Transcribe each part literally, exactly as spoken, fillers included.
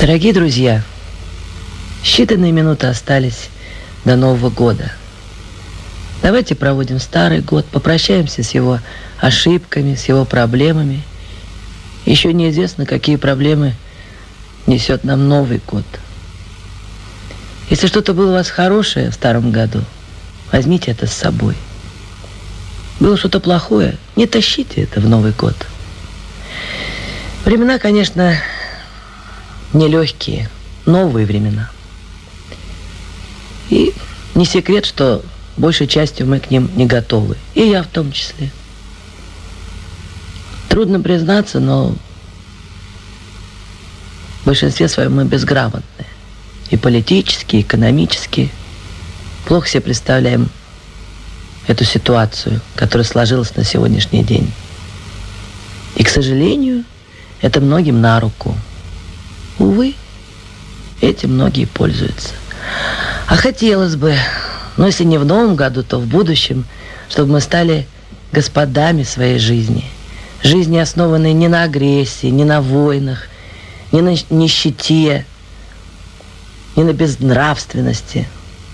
Дорогие друзья, считанные минуты остались до Нового года. Давайте проводим старый год, попрощаемся с его ошибками, с его проблемами. Еще неизвестно, какие проблемы несет нам Новый год. Если что-то было у вас хорошее в старом году, возьмите это с собой. Было что-то плохое, не тащите это в Новый год. Времена, конечно, нелегкие, новые времена. И не секрет, что большей частью мы к ним не готовы. И я в том числе. Трудно признаться, но в большинстве своем мы безграмотные. И политически, и экономически. Плохо себе представляем эту ситуацию, которая сложилась на сегодняшний день. И, к сожалению, это многим на руку. Увы, этим многие пользуются. А хотелось бы, но если не в новом году, то в будущем, чтобы мы стали господами своей жизни. Жизни, основанной не на агрессии, не на войнах, не на нищете, не на безнравственности,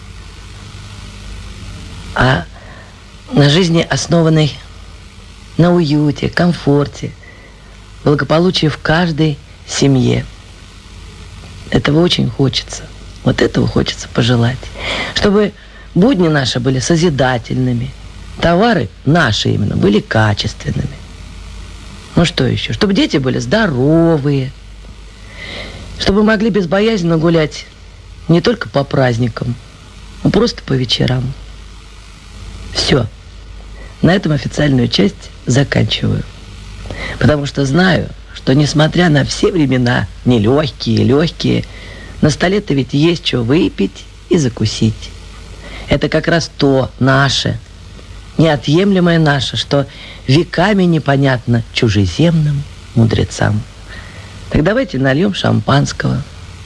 а на жизни, основанной на уюте, комфорте, благополучии в каждой семье. Этого очень хочется. Вот этого хочется пожелать. Чтобы будни наши были созидательными, товары наши именно были качественными. Ну что еще? Чтобы дети были здоровые, чтобы могли безбоязненно гулять не только по праздникам, но просто по вечерам. Все. На этом официальную часть заканчиваю. Потому что знаю, что несмотря на все времена, нелегкие, легкие, на столе-то ведь есть что выпить и закусить. Это как раз то наше, неотъемлемое наше, что веками непонятно чужеземным мудрецам. Так давайте нальем шампанского.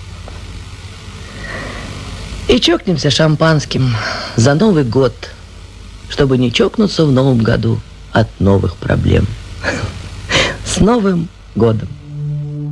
И чокнемся шампанским за Новый год, чтобы не чокнуться в новом году от новых проблем. С Новым годом!